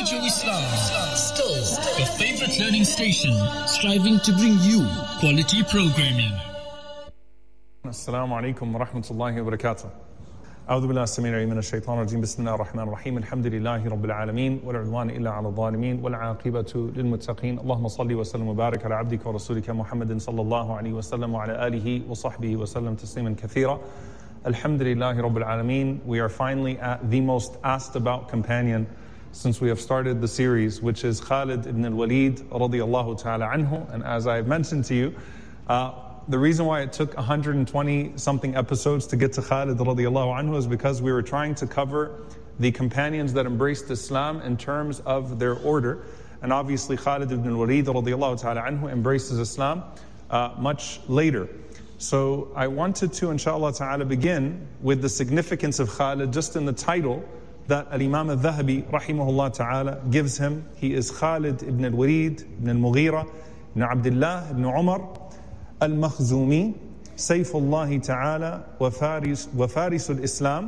Radio Islam, still your favorite learning station, striving to bring you quality programming. Assalamu alaikum wa rahmatullahi wa barakatuh. أعوذ بالله السميع العليم من الشيطان الرجيم بسم الله الرحمن الرحيم الحمد لله رب العالمين ولا عدوان إلا على الظالمين والعاقبة للمتقين اللهم صل وسلم وبارك على عبدك ورسولك محمد صلى الله عليه وسلم وعلى آله وصحبه وسلم تسليما كثيرا. Alhamdulillahi Rabbil Alameen. We are finally at the most asked about companion since we have started the series, which is Khalid ibn al-Walid radiyallahu ta'ala anhu. And as I have mentioned to you, the reason why it took 120 something episodes to get to Khalid radiyallahu anhu is because we were trying to cover the companions that embraced Islam in terms of their order. And obviously Khalid ibn al-Walid radiyallahu ta'ala anhu embraces Islam much later. So I wanted to, inshallah ta'ala, begin with the significance of Khalid just in the title that Al-Imam al-Dhahabi rahimahullah ta'ala gives him. He is Khalid ibn al-Walid ibn al-Mughira ibn Abdullah ibn Umar al-Makhzumi Sayfullah ta'ala wa Faris al-Islam.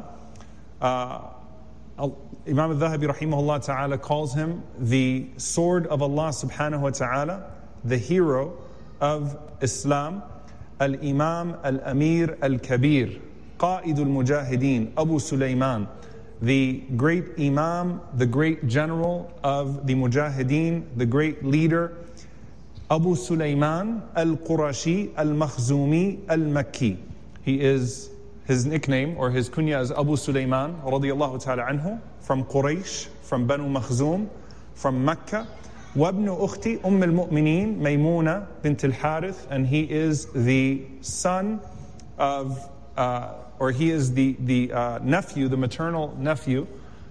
Imam al-Dhahabi rahimahullah ta'ala calls him the sword of Allah subhanahu wa ta'ala, the hero of Islam. Al-Imam Al-Amir Al-Kabir, Qa'id Al-Mujahideen, Abu Sulaiman, the great Imam, the great general of the Mujahideen, the great leader, Abu Sulaiman Al-Qurashi Al-Makhzumi Al-Makki. He is, his nickname or his kunya is Abu Sulaiman radiyallahu ta'ala anhu, from Quraysh, from Banu Makhzum, from Mecca. وابن أختي أم المؤمنين ميمونة بنت الحارث, and he is the son of, or he is the nephew, the maternal nephew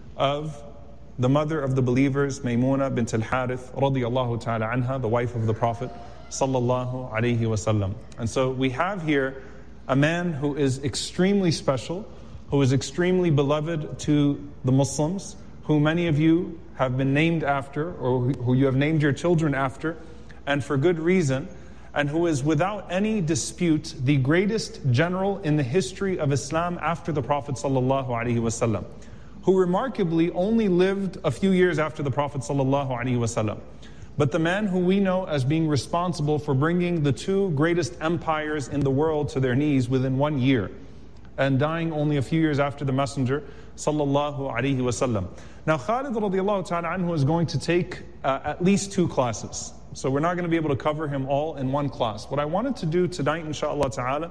of the mother of the believers, Maymuna bint al-Harith radiyallahu ta'ala anha, the wife of the Prophet sallallahu alayhi wasallam. And so we have here a man who is extremely special, who is extremely beloved to the Muslims, who many of you have been named after, or who you have named your children after, and for good reason, and who is without any dispute the greatest general in the history of Islam after the Prophet sallallahu alaihi wasallam, who remarkably only lived a few years after the Prophet sallallahu alaihi wasallam. But the man who we know as being responsible for bringing the two greatest empires in the world to their knees within 1 year, and dying only a few years after the Messenger sallallahu alaihi wasallam. Now Khalid radiyallahu ta'ala anhu is going to take at least 2 classes. So we're not going to be able to cover him all in one class. What I wanted to do tonight, inshallah ta'ala,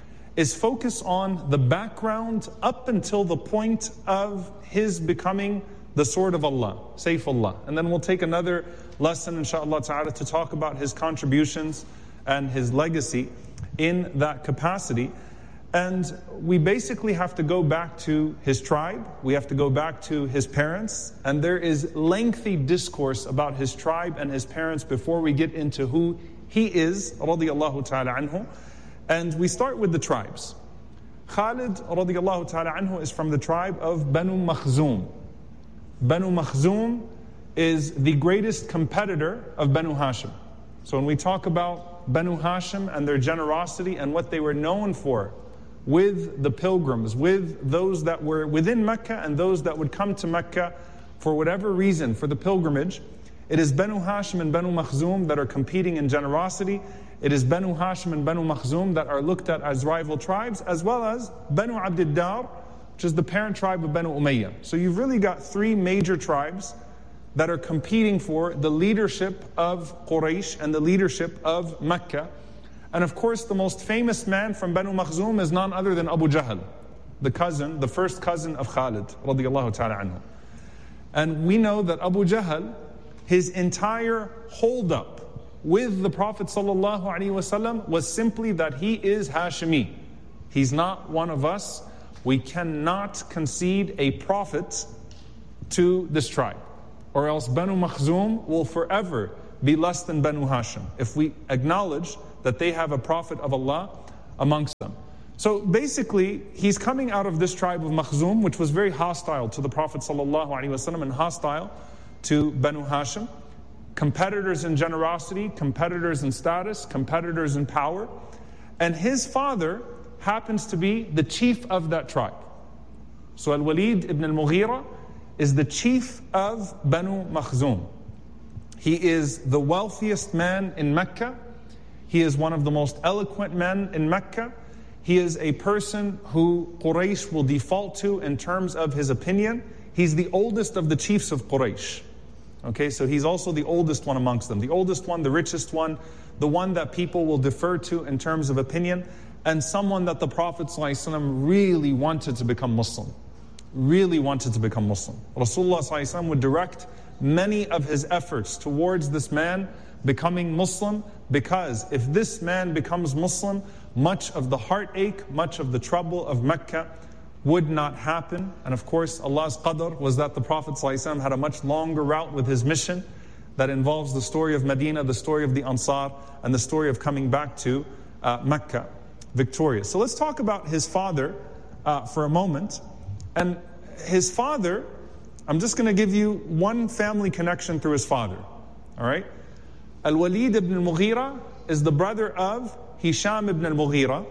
is focus on the background up until the point of his becoming the sword of Allah, Sayfullah. And then we'll take another lesson, inshallah ta'ala, to talk about his contributions and his legacy in that capacity. And we basically have to go back to his tribe, we have to go back to his parents, and there is lengthy discourse about his tribe and his parents before we get into who he is, radiyallahu ta'ala anhu. And we start with the tribes. Khalid radiyallahu ta'ala anhu is from the tribe of Banu Makhzum. Banu Makhzum is the greatest competitor of Banu Hashim. So when we talk about Banu Hashim and their generosity and what they were known for, with the pilgrims, with those that were within Mecca and those that would come to Mecca for whatever reason for the pilgrimage, it is Banu Hashim and Banu Makhzum that are competing in generosity. It is Banu Hashim and Banu Makhzum that are looked at as rival tribes, as well as Banu Abdiddar, which is the parent tribe of Banu Umayyah. So you've really got 3 major tribes that are competing for the leadership of Quraysh and the leadership of Mecca. And of course, the most famous man from Banu Makhzum is none other than Abu Jahl, the first cousin of Khalid, radiyallahu ta'ala anhu. And we know that Abu Jahl, his entire hold-up with the Prophet sallallahu alaihi wasallam was simply that he is Hashimi. He's not one of us. We cannot concede a prophet to this tribe, or else Banu Makhzum will forever be less than Banu Hashim, if we acknowledge that they have a prophet of Allah amongst them. So basically, he's coming out of this tribe of Makhzum, which was very hostile to the Prophet ﷺ and hostile to Banu Hashim. Competitors in generosity, competitors in status, competitors in power. And his father happens to be the chief of that tribe. So Al-Walid ibn al-Mughira is the chief of Banu Makhzum. He is the wealthiest man in Mecca. He is one of the most eloquent men in Mecca. He is a person who Quraysh will default to in terms of his opinion. He's the oldest of the chiefs of Quraysh. Okay, so he's also the oldest one amongst them. The oldest one, the richest one, the one that people will defer to in terms of opinion, and someone that the Prophet ﷺ really wanted to become Muslim. Really wanted to become Muslim. Rasulullah ﷺ would direct many of his efforts towards this man becoming Muslim, because if this man becomes Muslim, much of the heartache, much of the trouble of Mecca would not happen. And of course, Allah's qadr was that the Prophet ﷺ had a much longer route with his mission that involves the story of Medina, the story of the Ansar, and the story of coming back to Mecca victorious. So let's talk about his father for a moment. And his father, I'm just going to give you one family connection through his father. All right? Al-Walid ibn al-Mughira is the brother of Hisham ibn al-Mughira.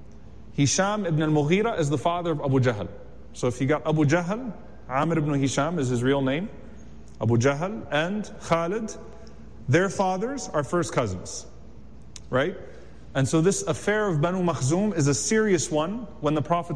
Hisham ibn al-Mughira is the father of Abu Jahl. So if you got Abu Jahl, Amr ibn Hisham is his real name, Abu Jahl and Khalid, their fathers are first cousins, right? And so this affair of Banu Makhzum is a serious one when the Prophet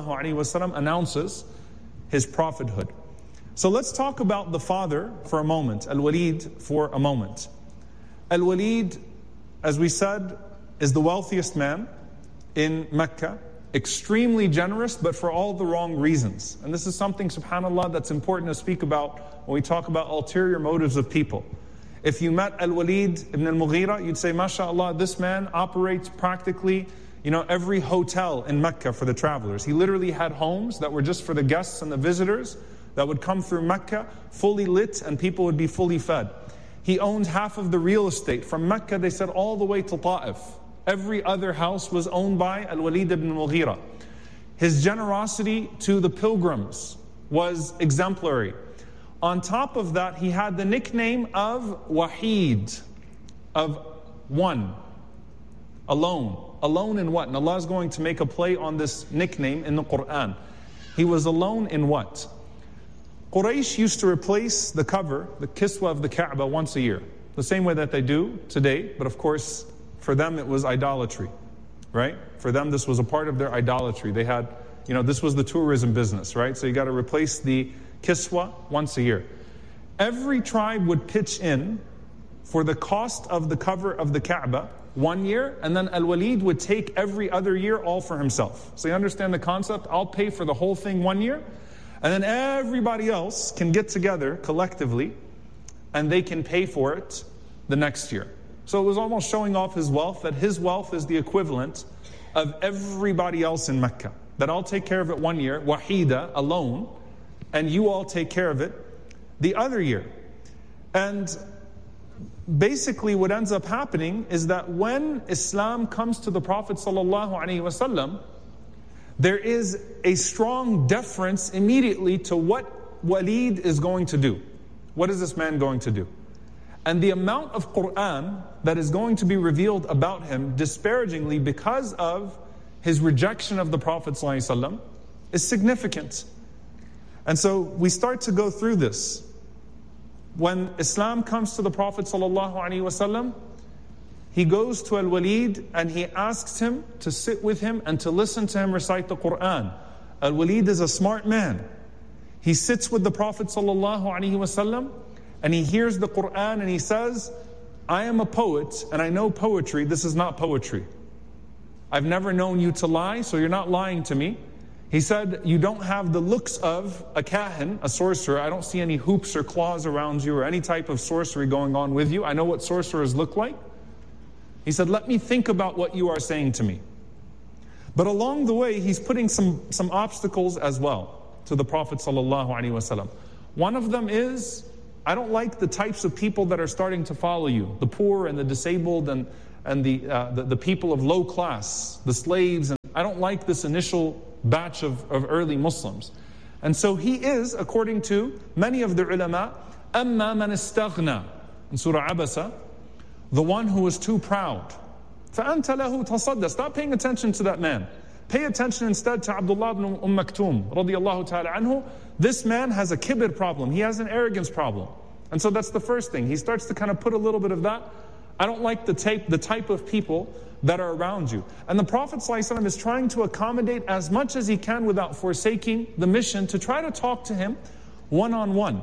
ﷺ announces his prophethood. So let's talk about the father for a moment, Al-Walid for a moment. Al-Walid, as we said, is the wealthiest man in Mecca, extremely generous, but for all the wrong reasons. And this is something, subhanAllah, that's important to speak about when we talk about ulterior motives of people. If you met Al-Walid ibn al-Mughira, you'd say, MashaAllah, this man operates practically, every hotel in Mecca for the travelers. He literally had homes that were just for the guests and the visitors that would come through Mecca, fully lit, and people would be fully fed. He owned half of the real estate. From Mecca, they said, all the way to Ta'if. Every other house was owned by Al-Walid ibn al-Mughira. His generosity to the pilgrims was exemplary. On top of that, he had the nickname of Wahid, of one, alone. Alone in what? And Allah is going to make a play on this nickname in the Quran. He was alone in what? Quraysh used to replace the cover, the kiswa of the Kaaba, once a year. The same way that they do today, but of course, for them it was idolatry, right? For them this was a part of their idolatry. They had, this was the tourism business, right? So you got to replace the kiswa once a year. Every tribe would pitch in for the cost of the cover of the Kaaba 1 year, and then Al-Walid would take every other year all for himself. So you understand the concept? I'll pay for the whole thing 1 year, and then everybody else can get together collectively and they can pay for it the next year. So it was almost showing off his wealth, that his wealth is the equivalent of everybody else in Mecca. That I'll take care of it 1 year, wahida, alone, and you all take care of it the other year. And basically what ends up happening is that when Islam comes to the Prophet ﷺ, there is a strong deference immediately to what Walid is going to do. What is this man going to do? And the amount of Quran that is going to be revealed about him disparagingly because of his rejection of the Prophet ﷺ is significant. And so we start to go through this. When Islam comes to the Prophet ﷺ, he goes to Al-Walid and he asks him to sit with him and to listen to him recite the Quran. Al-Walid is a smart man. He sits with the Prophet ﷺ and he hears the Quran and he says, I am a poet and I know poetry. This is not poetry. I've never known you to lie, so you're not lying to me. He said, you don't have the looks of a kahin, a sorcerer. I don't see any hoops or claws around you or any type of sorcery going on with you. I know what sorcerers look like. He said, let me think about what you are saying to me. But along the way, he's putting some obstacles as well to the Prophet ﷺ. One of them is, I don't like the types of people that are starting to follow you. The poor and the disabled and the people of low class, the slaves. And I don't like this initial batch of early Muslims. And so he is, according to many of the ulama, أَمَّا مَنِ اسْتَغْنَى in Surah Abasa, the one who is too proud. فَأَنْتَ لَهُ تَصَدَّى. Stop paying attention to that man. Pay attention instead to Abdullah ibn Maktoum radiyallahu ta'ala anhu. This man has a kibr problem. He has an arrogance problem. And so that's the first thing. He starts to kind of put a little bit of that. I don't like the type of people that are around you. And the Prophet ﷺ is trying to accommodate as much as he can without forsaking the mission to try to talk to him one-on-one.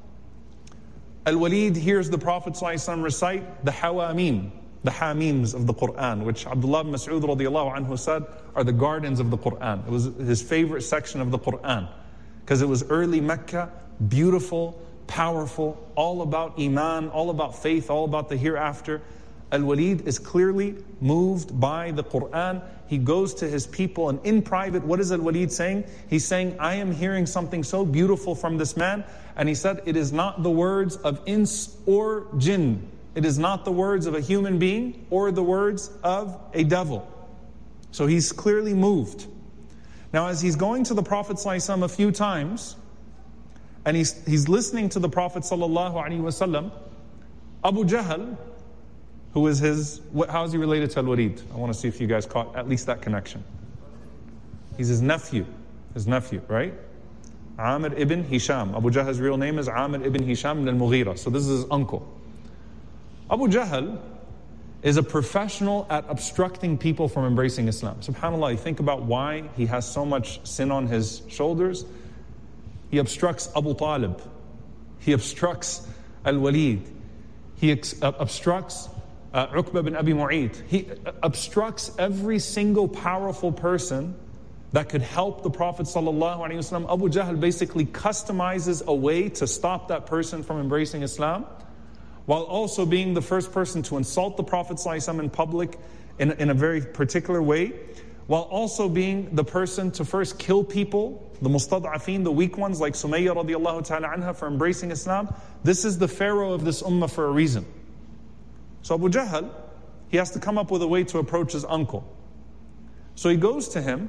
Al-Walid hears the Prophet ﷺ recite the Hawamim, the Hameems of the Quran, which Abdullah ibn Mas'ud radiallahu anhu said are the gardens of the Quran. It was his favorite section of the Quran because it was early Mecca, beautiful, powerful, all about Iman, all about faith, all about the hereafter. Al-Walid is clearly moved by the Quran. He goes to his people and in private, what is Al-Walid saying? He's saying, I am hearing something so beautiful from this man. And he said, it is not the words of ins or jinn. It is not the words of a human being or the words of a devil. So he's clearly moved. Now as he's going to the Prophet ﷺ a few times, and he's listening to the Prophet ﷺ, Abu Jahl, who is how is he related to Al-Walid? I want to see if you guys caught at least that connection. He's his nephew, right? Amr ibn Hisham. Abu Jahl's real name is Amr ibn Hisham al-Mughira. So this is his uncle. Abu Jahl is a professional at obstructing people from embracing Islam. SubhanAllah, you think about why he has so much sin on his shoulders. He obstructs Abu Talib. He obstructs Al-Walid. He obstructs Uqba bin Abi Mu'ayt. He obstructs every single powerful person that could help the Prophet ﷺ. Abu Jahl basically customizes a way to stop that person from embracing Islam, while also being the first person to insult the Prophet ﷺ in public in a very particular way, while also being the person to first kill people, the mustad'afin, the weak ones like Sumayya radiallahu ta'ala anha for embracing Islam. This is the pharaoh of this ummah for a reason. So Abu Jahl, he has to come up with a way to approach his uncle. So he goes to him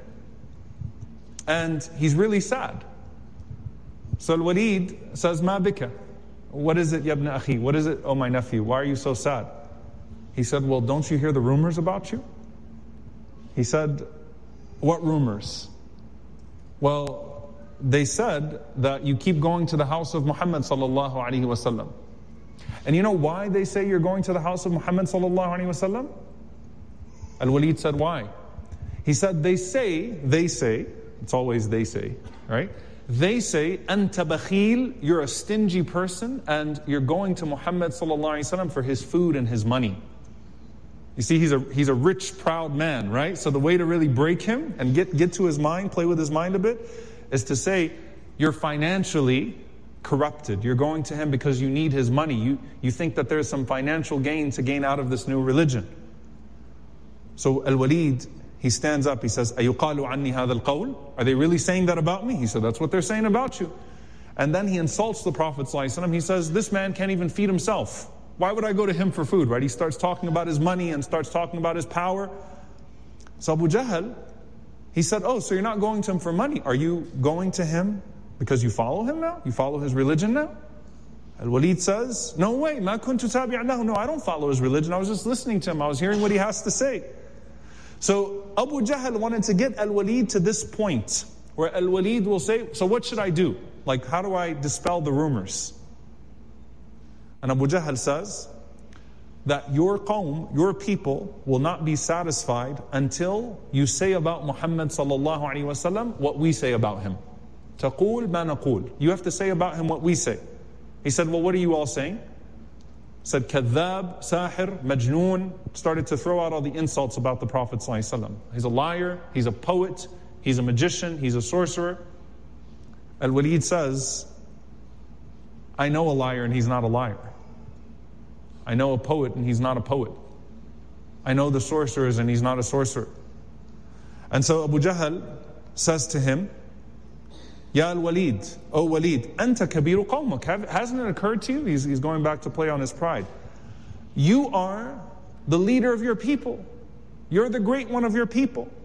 and he's really sad. So Al-Walid says, Ma bika? What is it, yabna akhi? What is it, oh my nephew? Why are you so sad? He said, well, don't you hear the rumors about you? He said, what rumors? Well, they said that you keep going to the house of Muhammad sallallahu alaihi wasallam. And you know why they say you're going to the house of Muhammad sallallahu alaihi wasallam? Al-Walid said, why? He said, they say, it's always they say, right? They say, Anta bakhil, you're a stingy person and you're going to Muhammad sallallahu alaihi wasallam for his food and his money. You see, he's a rich, proud man, right? So the way to really break him and get to his mind, play with his mind a bit, is to say, you're financially corrupted. You're going to him because you need his money. You think that there's some financial gain to gain out of this new religion. So Al-Walid, he stands up, he says, أَيُقَالُ عَنِّي هَذَا الْقَوْلِ? Are they really saying that about me? He said, that's what they're saying about you. And then he insults the Prophet ﷺ. He says, this man can't even feed himself. Why would I go to him for food, right? He starts talking about his money and starts talking about his power. So Abu Jahl, he said, oh, so you're not going to him for money. Are you going to him because you follow him now? You follow his religion now? Al-Walid says, no way, ma kuntu tabi'an lahu. No, I don't follow his religion. I was just listening to him. I was hearing what he has to say. So Abu Jahl wanted to get Al-Walid to this point where Al-Walid will say, so what should I do? Like, how do I dispel the rumors? And Abu Jahl says that your qawm, your people, will not be satisfied until you say about Muhammad sallallahu alaihi wasallam what we say about him. Taqul ma naqul. You have to say about him what we say. He said, well, what are you all saying? Said, kadhab, sahir, majnoon. Started to throw out all the insults about the Prophet sallallahu alaihi wasallam. He's a liar, he's a poet, he's a magician, he's a sorcerer. Al-Walid says, I know a liar and he's not a liar. I know a poet and he's not a poet. I know the sorcerers and he's not a sorcerer. And so Abu Jahl says to him, Ya al-Walid, O Walid, anta kabiru qawmak. Hasn't it occurred to you? He's going back to play on his pride. You are the leader of your people. You're the great one of your people.